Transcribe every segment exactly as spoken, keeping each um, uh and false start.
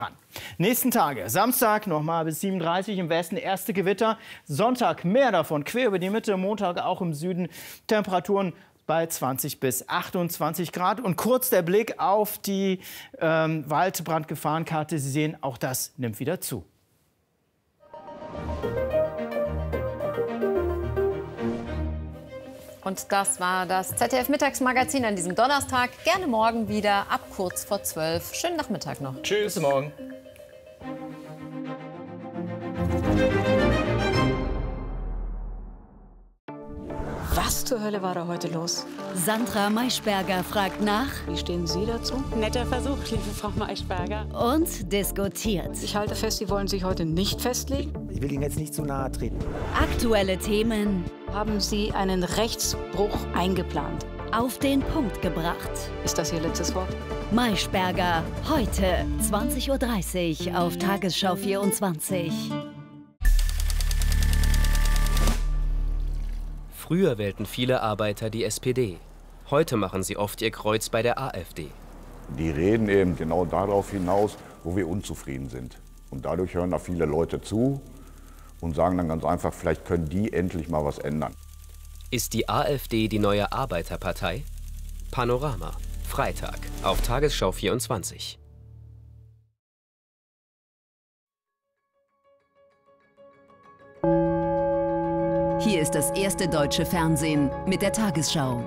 Nächsten Tage, Samstag nochmal bis siebenunddreißig im Westen erste Gewitter, Sonntag mehr davon, quer über die Mitte, Montag auch im Süden, Temperaturen bei zwanzig bis achtundzwanzig Grad. Und kurz der Blick auf die ähm, Waldbrandgefahrenkarte. Sie sehen, auch das nimmt wieder zu. Und das war das Z D F-Mittagsmagazin an diesem Donnerstag. Gerne morgen wieder ab kurz vor zwölf. Schönen Nachmittag noch. Tschüss. Bis morgen. Was zur Hölle war da heute los? Sandra Maischberger fragt nach. Wie stehen Sie dazu? Netter Versuch, liebe Frau Maischberger. Und diskutiert. Ich halte fest, Sie wollen sich heute nicht festlegen. Ich will Ihnen jetzt nicht zu nahe treten. Aktuelle Themen. Haben Sie einen Rechtsbruch eingeplant? Auf den Punkt gebracht. Ist das Ihr letztes Wort? Maischberger, heute zwanzig Uhr dreißig auf Tagesschau vierundzwanzig. Früher wählten viele Arbeiter die S P D. Heute machen sie oft ihr Kreuz bei der AfD. Die reden eben genau darauf hinaus, wo wir unzufrieden sind. Und dadurch hören da viele Leute zu und sagen dann ganz einfach, vielleicht können die endlich mal was ändern. Ist die AfD die neue Arbeiterpartei? Panorama, Freitag auf Tagesschau vierundzwanzig. Hier ist das erste deutsche Fernsehen mit der Tagesschau.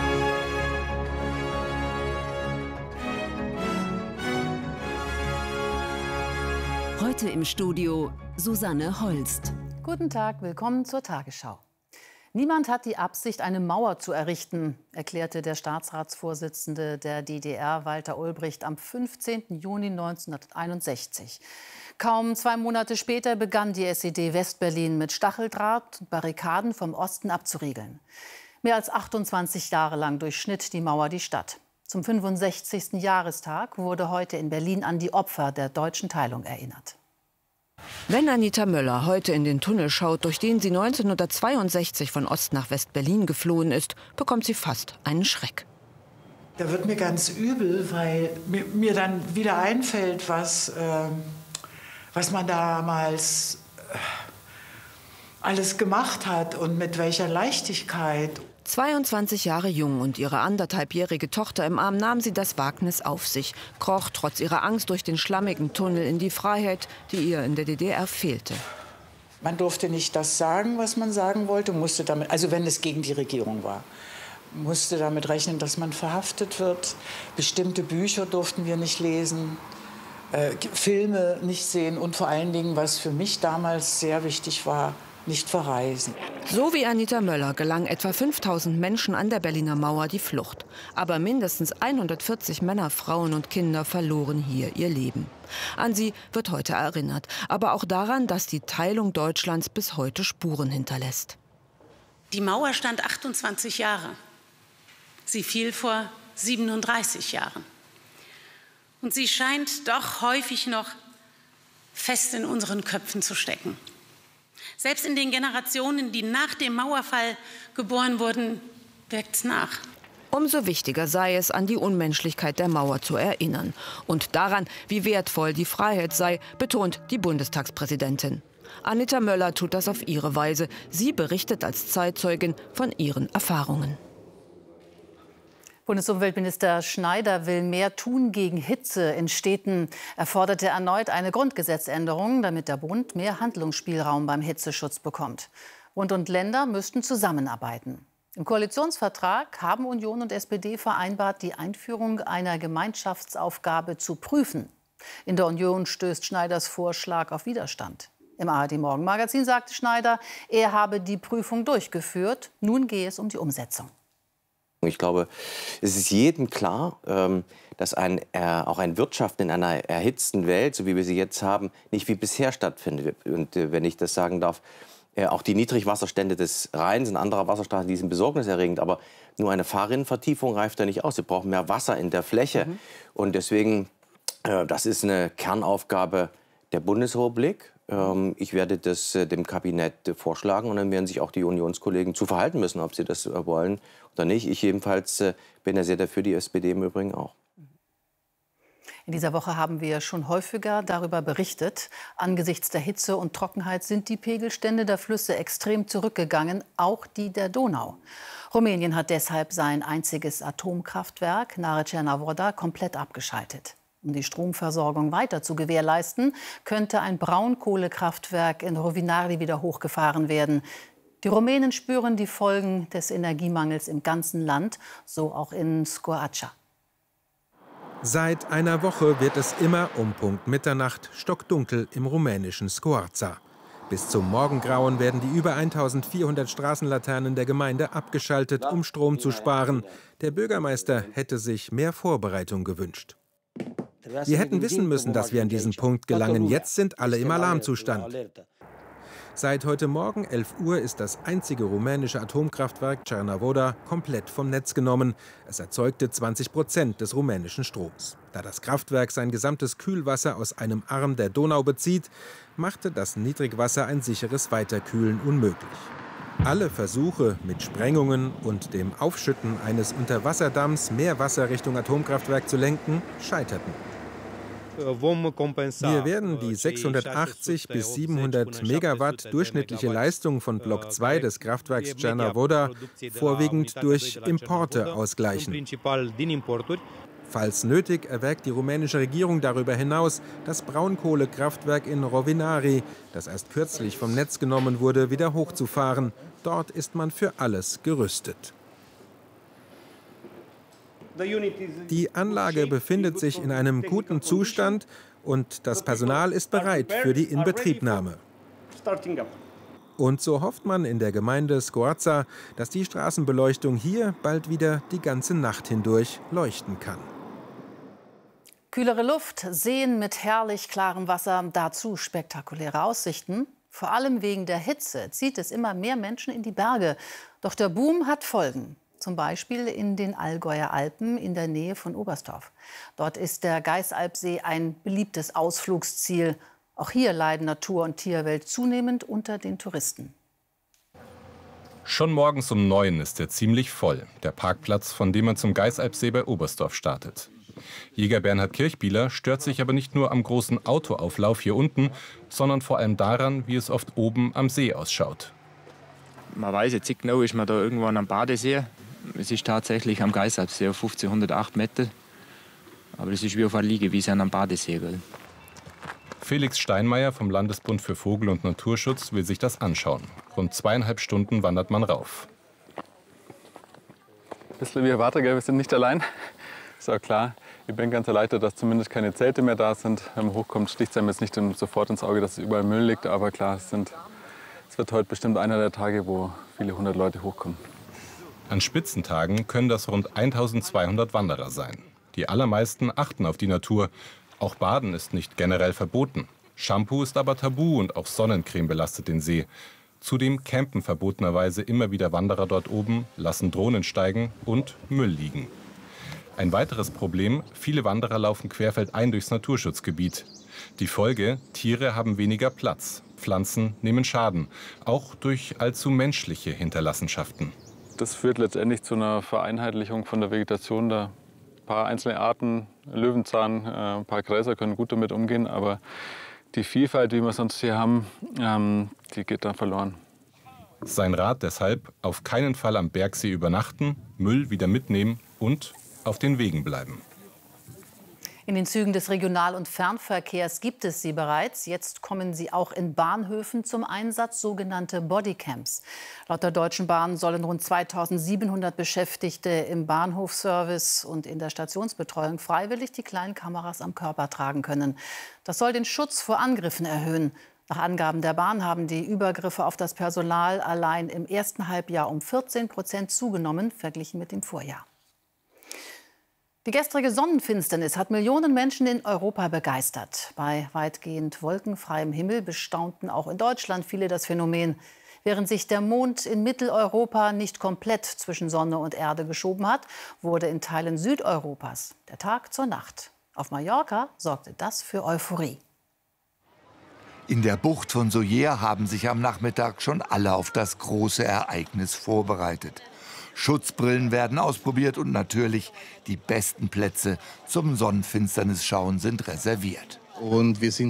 Heute im Studio Susanne Holst. Guten Tag, willkommen zur Tagesschau. Niemand hat die Absicht, eine Mauer zu errichten, erklärte der Staatsratsvorsitzende der D D R, Walter Ulbricht, am fünfzehnten Juni neunzehnhunderteinundsechzig. Kaum zwei Monate später begann die S E D Westberlin mit Stacheldraht und Barrikaden vom Osten abzuriegeln. Mehr als achtundzwanzig Jahre lang durchschnitt die Mauer die Stadt. Zum fünfundsechzigsten Jahrestag wurde heute in Berlin an die Opfer der deutschen Teilung erinnert. Wenn Anita Möller heute in den Tunnel schaut, durch den sie neunzehnhundertzweiundsechzig von Ost nach West-Berlin geflohen ist, bekommt sie fast einen Schreck. Da wird mir ganz übel, weil mir, mir dann wieder einfällt, was, äh, was man damals äh, alles gemacht hat und mit welcher Leichtigkeit. zweiundzwanzig Jahre jung und ihre anderthalbjährige Tochter im Arm nahm sie das Wagnis auf sich, kroch trotz ihrer Angst durch den schlammigen Tunnel in die Freiheit, die ihr in der D D R fehlte. Man durfte nicht das sagen, was man sagen wollte, musste damit, also wenn es gegen die Regierung war, musste damit rechnen, dass man verhaftet wird. Bestimmte Bücher durften wir nicht lesen, äh, Filme nicht sehen und vor allen Dingen, was für mich damals sehr wichtig war, nicht verreisen. So wie Anita Möller gelang etwa fünftausend Menschen an der Berliner Mauer die Flucht. Aber mindestens hundertvierzig Männer, Frauen und Kinder verloren hier ihr Leben. An sie wird heute erinnert, aber auch daran, dass die Teilung Deutschlands bis heute Spuren hinterlässt. Die Mauer stand achtundzwanzig Jahre. Sie fiel vor siebenunddreißig Jahren. Und sie scheint doch häufig noch fest in unseren Köpfen zu stecken. Selbst in den Generationen, die nach dem Mauerfall geboren wurden, wirkt's nach. Umso wichtiger sei es, an die Unmenschlichkeit der Mauer zu erinnern. Und daran, wie wertvoll die Freiheit sei, betont die Bundestagspräsidentin. Anita Möller tut das auf ihre Weise. Sie berichtet als Zeitzeugin von ihren Erfahrungen. Bundesumweltminister Schneider will mehr tun gegen Hitze in Städten. Er forderte erneut eine Grundgesetzänderung, damit der Bund mehr Handlungsspielraum beim Hitzeschutz bekommt. Bund und Länder müssten zusammenarbeiten. Im Koalitionsvertrag haben Union und S P D vereinbart, die Einführung einer Gemeinschaftsaufgabe zu prüfen. In der Union stößt Schneiders Vorschlag auf Widerstand. Im A R D-Morgenmagazin sagte Schneider, er habe die Prüfung durchgeführt. Nun gehe es um die Umsetzung. Ich glaube, es ist jedem klar, dass ein, auch ein Wirtschaften in einer erhitzten Welt, so wie wir sie jetzt haben, nicht wie bisher stattfindet. Und wenn ich das sagen darf, auch die Niedrigwasserstände des Rheins und anderer Wasserstraßen, die sind besorgniserregend. Aber nur eine Fahrrinnenvertiefung reicht da nicht aus. Wir brauchen mehr Wasser in der Fläche. Mhm. Und deswegen, das ist eine Kernaufgabe der Bundesrepublik. Ich werde das dem Kabinett vorschlagen und dann werden sich auch die Unionskollegen zu verhalten müssen, ob sie das wollen oder nicht. Ich jedenfalls bin ja sehr dafür, die S P D im Übrigen auch. In dieser Woche haben wir schon häufiger darüber berichtet. Angesichts der Hitze und Trockenheit sind die Pegelstände der Flüsse extrem zurückgegangen, auch die der Donau. Rumänien hat deshalb sein einziges Atomkraftwerk nahe Cernavodă komplett abgeschaltet. Um die Stromversorgung weiter zu gewährleisten, könnte ein Braunkohlekraftwerk in Rovinari wieder hochgefahren werden. Die Rumänen spüren die Folgen des Energiemangels im ganzen Land, so auch in Scoarța. Seit einer Woche wird es immer um Punkt Mitternacht stockdunkel im rumänischen Scoarța. Bis zum Morgengrauen werden die über eintausendvierhundert Straßenlaternen der Gemeinde abgeschaltet, um Strom zu sparen. Der Bürgermeister hätte sich mehr Vorbereitung gewünscht. Wir hätten wissen müssen, dass wir an diesen Punkt gelangen. Jetzt sind alle im Alarmzustand. Seit heute Morgen elf Uhr ist das einzige rumänische Atomkraftwerk Cernavodă komplett vom Netz genommen. Es erzeugte zwanzig Prozent des rumänischen Stroms. Da das Kraftwerk sein gesamtes Kühlwasser aus einem Arm der Donau bezieht, machte das Niedrigwasser ein sicheres Weiterkühlen unmöglich. Alle Versuche, mit Sprengungen und dem Aufschütten eines Unterwasserdamms mehr Wasser Richtung Atomkraftwerk zu lenken, scheiterten. Wir werden die sechshundertachtzig bis siebenhundert Megawatt durchschnittliche Leistung von Block zwei des Kraftwerks Cernavodă vorwiegend durch Importe ausgleichen. Falls nötig, erwägt die rumänische Regierung darüber hinaus, das Braunkohlekraftwerk in Rovinari, das erst kürzlich vom Netz genommen wurde, wieder hochzufahren. Dort ist man für alles gerüstet. Die Anlage befindet sich in einem guten Zustand und das Personal ist bereit für die Inbetriebnahme. Und so hofft man in der Gemeinde Scoarța, dass die Straßenbeleuchtung hier bald wieder die ganze Nacht hindurch leuchten kann. Kühlere Luft, Seen mit herrlich klarem Wasser, dazu spektakuläre Aussichten. Vor allem wegen der Hitze zieht es immer mehr Menschen in die Berge. Doch der Boom hat Folgen. Zum Beispiel in den Allgäuer Alpen in der Nähe von Oberstdorf. Dort ist der Geißalpsee ein beliebtes Ausflugsziel. Auch hier leiden Natur und Tierwelt zunehmend unter den Touristen. Schon morgens um neun ist er ziemlich voll, der Parkplatz, von dem man zum Geißalpsee bei Oberstdorf startet. Jäger Bernhard Kirchbieler stört sich aber nicht nur am großen Autoauflauf hier unten, sondern vor allem daran, wie es oft oben am See ausschaut. Man weiß jetzt nicht genau, ist man da irgendwann am Badesee. Es ist tatsächlich am Geißalpsee auf fünfzehnhundertacht Meter. Aber es ist wie auf einer Liegewiese am Badesee. Gell? Felix Steinmeier vom Landesbund für Vogel- und Naturschutz will sich das anschauen. Rund zweieinhalb Stunden wandert man rauf. Ein bisschen wie erwartet, wir sind nicht allein. Ist auch klar. Ich bin ganz erleichtert, dass zumindest keine Zelte mehr da sind. Wenn man hochkommt, sticht es einem jetzt nicht sofort ins Auge, dass überall Müll liegt. Aber klar, es, sind, es wird heute bestimmt einer der Tage, wo viele hundert Leute hochkommen. An Spitzentagen können das rund eintausendzweihundert Wanderer sein. Die allermeisten achten auf die Natur. Auch Baden ist nicht generell verboten. Shampoo ist aber tabu und auch Sonnencreme belastet den See. Zudem campen verbotenerweise immer wieder Wanderer dort oben, lassen Drohnen steigen und Müll liegen. Ein weiteres Problem, viele Wanderer laufen querfeldein durchs Naturschutzgebiet. Die Folge, Tiere haben weniger Platz, Pflanzen nehmen Schaden, auch durch allzu menschliche Hinterlassenschaften. Das führt letztendlich zu einer Vereinheitlichung von der Vegetation. Da ein paar einzelne Arten, Löwenzahn, ein paar Gräser können gut damit umgehen, aber die Vielfalt, wie wir sonst hier haben, die geht dann verloren. Sein Rat deshalb, auf keinen Fall am Bergsee übernachten, Müll wieder mitnehmen und auf den Wegen bleiben. In den Zügen des Regional- und Fernverkehrs gibt es sie bereits. Jetzt kommen sie auch in Bahnhöfen zum Einsatz, sogenannte Bodycams. Laut der Deutschen Bahn sollen rund zweitausendsiebenhundert Beschäftigte im Bahnhofsservice und in der Stationsbetreuung freiwillig die kleinen Kameras am Körper tragen können. Das soll den Schutz vor Angriffen erhöhen. Nach Angaben der Bahn haben die Übergriffe auf das Personal allein im ersten Halbjahr um vierzehn Prozent zugenommen, verglichen mit dem Vorjahr. Die gestrige Sonnenfinsternis hat Millionen Menschen in Europa begeistert. Bei weitgehend wolkenfreiem Himmel bestaunten auch in Deutschland viele das Phänomen. Während sich der Mond in Mitteleuropa nicht komplett zwischen Sonne und Erde geschoben hat, wurde in Teilen Südeuropas der Tag zur Nacht. Auf Mallorca sorgte das für Euphorie. In der Bucht von Sóller haben sich am Nachmittag schon alle auf das große Ereignis vorbereitet. Schutzbrillen werden ausprobiert und natürlich die besten Plätze zum Sonnenfinsternisschauen sind reserviert. Und wir sind